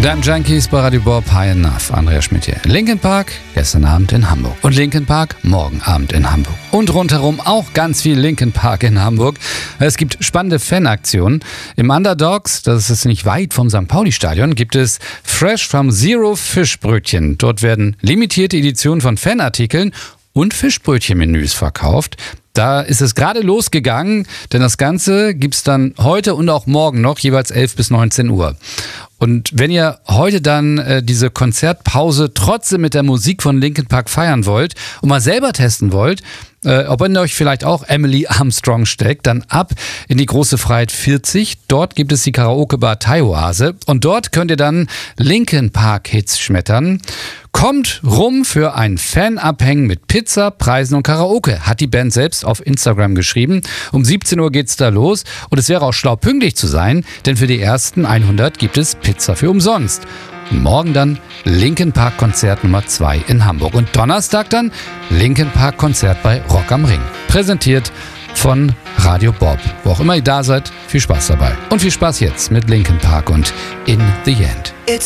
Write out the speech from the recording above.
Damn Junkies bei Radio Bob, High Enough. Andreas Schmidt hier. Linkin Park gestern Abend in Hamburg. Und Linkin Park morgen Abend in Hamburg. Und rundherum auch ganz viel Linkin Park in Hamburg. Es gibt spannende Fanaktionen. Im Underdogs, das ist nicht weit vom St. Pauli-Stadion, gibt es Fresh from Zero Fischbrötchen. Dort werden limitierte Editionen von Fanartikeln und Fischbrötchenmenüs verkauft. Da ist es gerade losgegangen, denn das Ganze gibt's dann heute und auch morgen noch, jeweils 11 bis 19 Uhr. Und wenn ihr heute dann diese Konzertpause trotzdem mit der Musik von Linkin Park feiern wollt und mal selber testen wollt, ob in euch vielleicht auch Emily Armstrong steckt, dann ab in die Große Freiheit 40. Dort gibt es die Karaoke-Bar Thai-Oase und dort könnt ihr dann Linkin Park-Hits schmettern. Kommt rum für ein Fanabhängen mit Pizza, Preisen und Karaoke, hat die Band selbst auf Instagram geschrieben. Um 17 Uhr geht's da los und es wäre auch schlau, pünktlich zu sein, denn für die ersten 100 gibt es Pizza für umsonst. Und morgen dann Linkin Park Konzert Nummer 2 in Hamburg. Und Donnerstag dann Linkin Park Konzert bei Rock am Ring. Präsentiert von Radio Bob. Wo auch immer ihr da seid, viel Spaß dabei. Und viel Spaß jetzt mit Linkin Park und In the End.